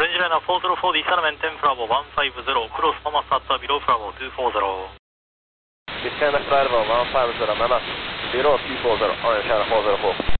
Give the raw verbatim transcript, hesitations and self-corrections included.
Orange Liner four zero four D seven maintain Bravo one five zero, cross Thomas at below Bravo two four zero. Descend Bravo one five zero, Mama, below two four zero, Orange Liner four zero four.